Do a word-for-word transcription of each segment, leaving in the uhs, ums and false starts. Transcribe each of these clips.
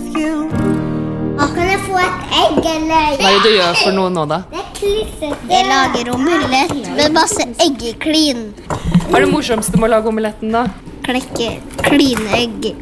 Og kan jeg få et egg, eller? Hva er det du gjør for noe nå, da? Det er klissete. Jeg lager omelett med masse egg i klin. Hva er det morsomste med å lage omeletten, da? Klekke klinegg.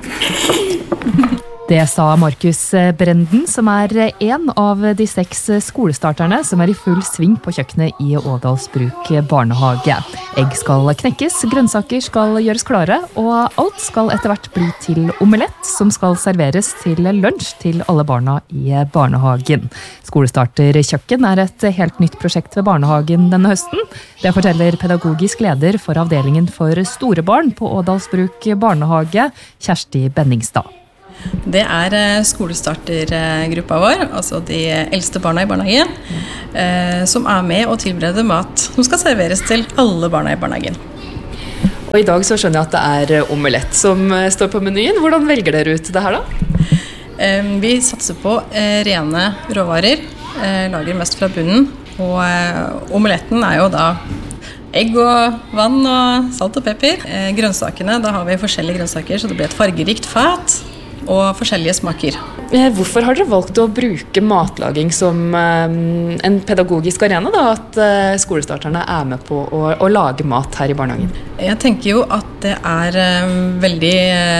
Det sa Markus Brenden, som er en av de seks skolestarterne som er i full sving på kjøkkenet i Ådalsbruk barnehage. Egg skal knekkes, grønnsaker skal gjøres klare, og alt skal etter hvert bli til omelett, som skal serveres til lunsj til alle barna i barnehagen. Skolestarterkjøkken er et helt nytt prosjekt ved barnehagen denne høsten. Det forteller pedagogisk leder for avdelingen for store barn på Ådalsbruk barnehage, Kjersti Benningstad. Det er skolestartergruppa vår, altså de eldste barna i barnehagen, som er med og tilbereder mat som skal serveres til alle barna i barnehagen. Og i dag så skjønner jeg at det er omelett som står på menyen. Hvordan velger dere ut det her da? Vi satser på rene råvarer, lager mest fra bunnen, og omeletten er jo da egg og vann og salt og pepper. Grønnsakene, da har vi forskjellige grønnsaker, så det blir et fargerikt fat og forskjellige smaker. Hvorfor har dere valgt å bruke matlaging som en pedagogisk arena, da, at skolestarterne er med på å, å lage mat her i barnehagen? Jeg tenker jo at det er en veldig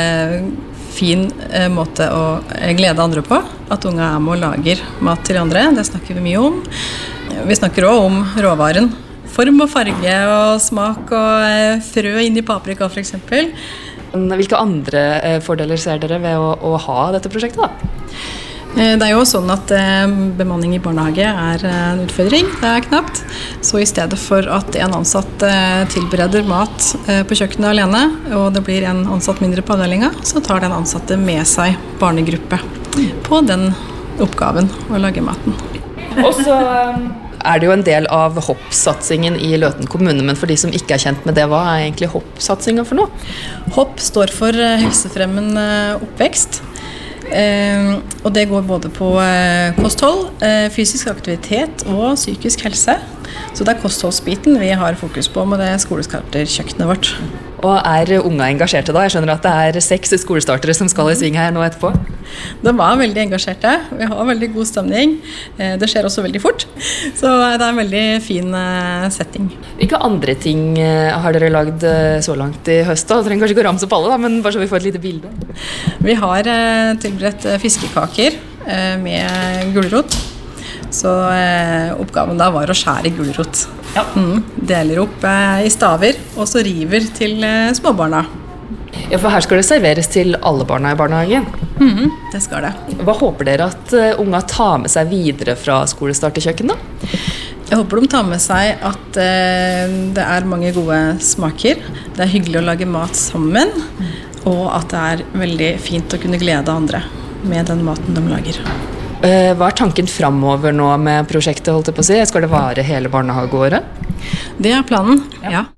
fin måte å glede andre på, at unge er med og lager mat til andre. Det snakker vi mye om. Vi snakker også om råvaren. Form og farge og smak og frø inn i paprika for eksempel. Hvilke andre fordeler ser dere ved å, å ha dette prosjektet da? Det er jo sånn at bemanning i barnehage er en utfordring, det er knapt. Så i stedet for at en ansatt tilbereder mat på kjøkkenet alene, og det blir en ansatt mindre på avdelingen, så tar den ansatte med seg barnegruppe på den oppgaven å lage maten. Og så er det jo en del av hopp-satsingen i Løten kommune, men for de som ikke er kjent med det, hva er egentlig hopp-satsingen for noe? Hopp står for helsefremmende oppvekst, eh, og det går både på eh, kosthold, eh, fysisk aktivitet og psykisk helse. Så det er kostholdsbiten vi har fokus på med det skolestarterkjøkkenet vårt. Og er unga engasjerte da? Jeg skjønner at det er seks skolestartere som skal i sving her nå etterpå. De var veldig engasjerte. Vi har veldig god stemning. Det skjer også veldig fort. Så det er en veldig fin setting. Hvilke andre ting har dere lagd så langt i høst da? Dere trenger kanskje ikke å ramse opp alle da, men bare så vi får et lite bilde. Vi har tilberedt fiskekaker med gulrot. Så eh, oppgaven da var å skjære gulrot. Ja. Mm, deler opp eh, i staver, og så river til eh, småbarna. Ja, for her skal det serveres til alle barna i barnehagen. Mm, det skal det. Hva håper dere at uh, unga tar med seg videre fra skolestarterkjøkken da? Jeg håper de tar med seg at eh, det er mange gode smaker. Det er hyggelig å lage mat sammen, og at det er veldig fint å kunne glede andre med den maten de lager. Hva er tanken fremover nå med prosjektet, holdt jeg på å si? Skal det vare hele barnehageåret? Det er planen, ja.